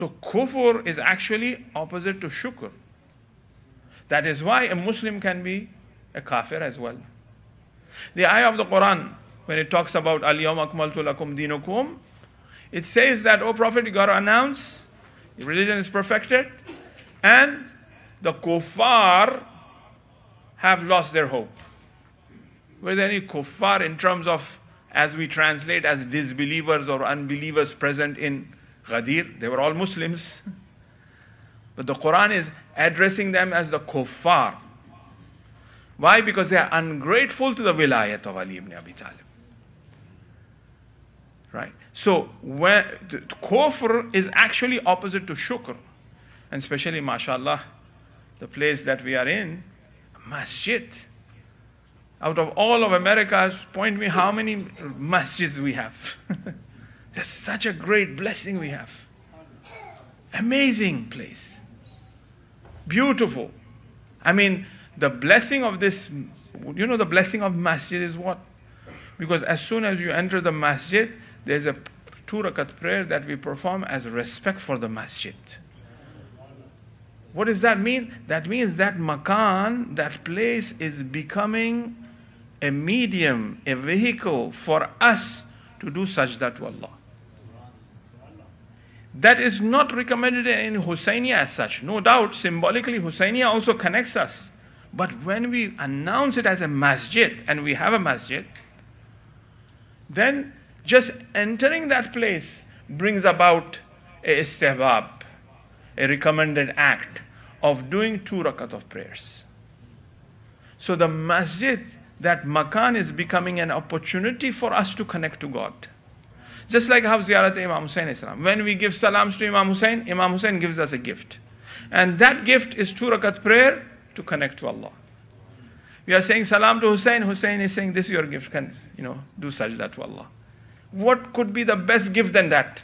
So kufr is actually opposite to shukr. That is why a Muslim can be a kafir as well. The ayah of the Quran, when it talks about Al-Yawma akmaltu lakum dinukum, it says that, O Prophet, you got to announce, your religion is perfected, and the kuffar have lost their hope. Were there any kuffar in terms of, as we translate, as disbelievers or unbelievers present in Ghadir? They were all Muslims. But the Quran is addressing them as the kuffar. Why? Because they are ungrateful to the wilayat of Ali ibn Abi Talib. Right? So, when kufr is actually opposite to shukr. And especially, mashallah, the place that we are in, masjid. Out of all of America, point me how many masjids we have. That's such a great blessing we have. Amazing place. Beautiful. I mean, the blessing of this, you know, the blessing of masjid is what? Because as soon as you enter the masjid, there's a 2 rakat prayer that we perform as respect for the masjid. What does that mean? That means that makan, that place is becoming a medium, a vehicle for us to do sajda to Allah. That is not recommended in Husainiya as such. No doubt, symbolically, Husainiya also connects us. But when we announce it as a masjid, and we have a masjid, then just entering that place brings about a istihbab, a recommended act of doing 2 rakat of prayers. So the masjid, that makan, is becoming an opportunity for us to connect to God. Just like how ziyarat Imam Hussain Islam. When we give salams to Imam Hussain gives us a gift. And that gift is 2 rakat prayer to connect to Allah. We are saying salam to Hussain. Hussain is saying, this is your gift. Can, do sajda to Allah. What could be the best gift than that?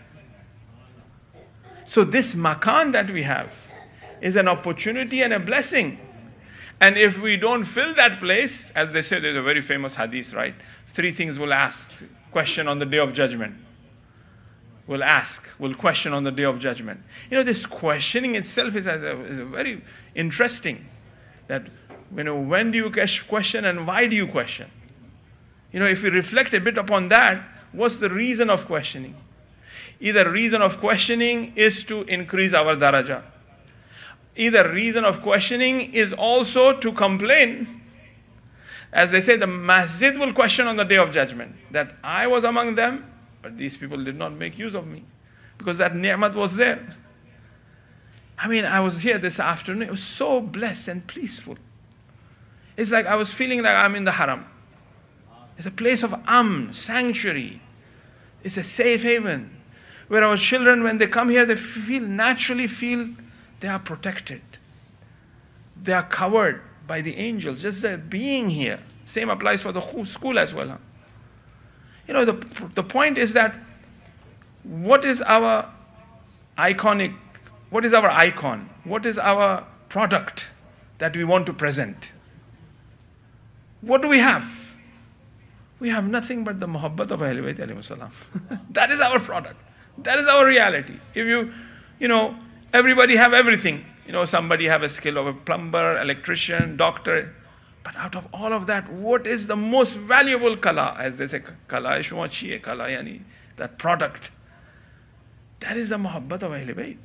So this makan that we have is an opportunity and a blessing. And if we don't fill that place, as they say, there's a very famous hadith, right? 3 things we'll ask, question on the day of judgment. We'll question on the day of judgment. This questioning itself is a very interesting. That, when do you question and why do you question? If we reflect a bit upon that, what's the reason of questioning? Either reason of questioning is to increase our daraja. Either reason of questioning is also to complain. As they say, the masjid will question on the day of judgment, that I was among them, but these people did not make use of me, because that ni'mat was there. I mean, I was here this afternoon, it was so blessed and peaceful. It's like I was feeling like I'm in the haram. It's a place of sanctuary. It's a safe haven, where our children, when they come here, they naturally feel they are protected. They are covered by the angels, just their being here. Same applies for the school as well. The point is that what is our icon? What is our product that we want to present? What do we have? We have nothing but the muhabbat of Ahlul Bayt alayhi salam. That is our product. That is our reality. If everybody have everything. Somebody have a skill of a plumber, electrician, doctor. But out of all of that, what is the most valuable kala? As they say, kala ishwa chiye, kala yani, that product. That is the muhabbat of Ahlul Bayt.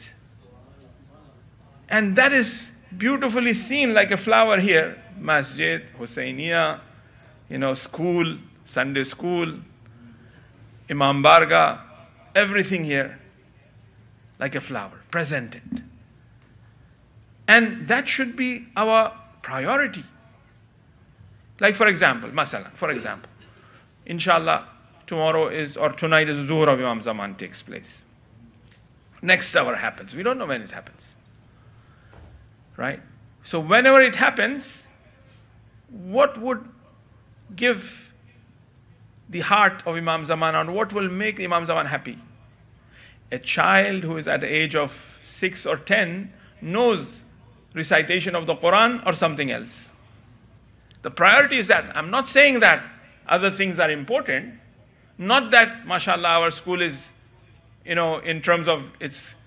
And that is beautifully seen like a flower here. Masjid, Husainiya, school, Sunday school, Imam Barga, everything here like a flower, presented. And that should be our priority. Like for example, inshallah, tonight is Zuhr of Imam Zaman takes place. Next hour happens. We don't know when it happens. Right? So whenever it happens, what would give the heart of Imam Zaman, and what will make Imam Zaman happy? A child who is at the age of 6 or 10 knows recitation of the Quran or something else. The priority is that. I'm not saying that other things are important. Not that, mashallah, our school is, in terms of its